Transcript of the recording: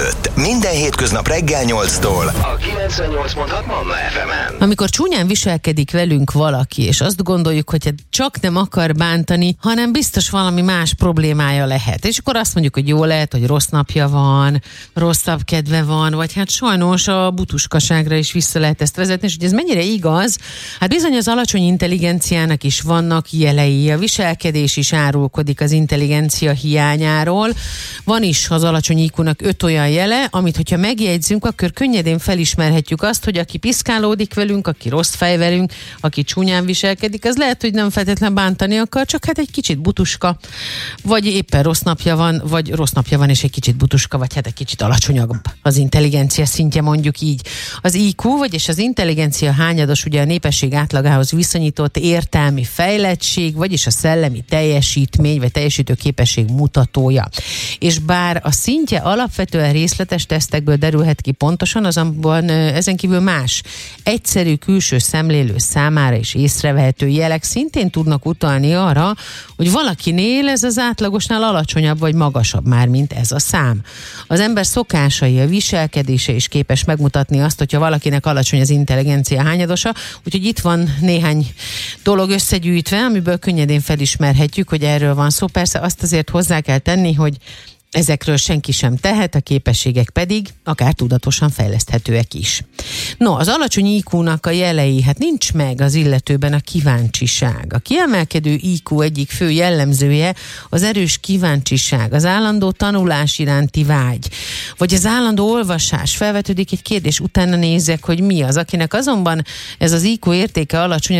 előtt. Minden hétköznap reggel 8-tól a 98.6 Manna FM-en. Amikor csúnyán viselkedik velünk valaki, és azt gondoljuk, hogy csak nem akar bántani, hanem biztos valami más problémája lehet. És akkor azt mondjuk, hogy jó lehet, hogy rossz napja van, rosszabb kedve van, vagy hát sajnos a butuskaságra is vissza lehet ezt vezetni, és hogy ez mennyire igaz? Hát bizony az alacsony intelligenciának is vannak jelei. A viselkedés is árulkodik az intelligencia hiányáról. Van is az alacsony IQ-nak 5 olyan jele, amit hogyha megjegyzünk, akkor könnyedén felismerhetjük azt, hogy aki piszkálódik velünk, aki rossz fej velünk, aki csúnyán viselkedik, az lehet, hogy nem feltétlenül bántani akar, csak hát egy kicsit butuska, vagy éppen rossz napja van, vagy rossz napja van és egy kicsit butuska, vagy hát egy kicsit alacsonyabb az intelligencia szintje, mondjuk így. Az IQ, vagyis az intelligencia hányados, ugye a népesség átlagához viszonyított értelmi fejlettség, vagyis a szellemi teljesítmény, vagy teljesítő képesség mutatója. És bár a szintje alapvetően részletes tesztekből derülhet ki pontosan, azonban ezen kívül más egyszerű külső szemlélő számára is észrevehető jelek szintén tudnak utalni arra, hogy valakinél ez az átlagosnál alacsonyabb vagy magasabb már, mint ez a szám. Az ember szokásai, a viselkedése is képes megmutatni azt, hogyha valakinek alacsony az intelligencia hányadosa, úgyhogy itt van néhány dolog összegyűjtve, amiből könnyedén felismerhetjük, hogy erről van szó. Persze azt azért hozzá kell tenni, hogy ezekről senki sem tehet, a képességek pedig akár tudatosan fejleszthetőek is. No, az alacsony IQ-nak a jelei, hát nincs meg az illetőben a kíváncsiság. A kiemelkedő IQ egyik fő jellemzője az erős kíváncsiság, az állandó tanulás iránti vágy, vagy az állandó olvasás. Felvetődik egy kérdés, utána nézek, hogy mi az. Akinek azonban ez az IQ értéke alacsony,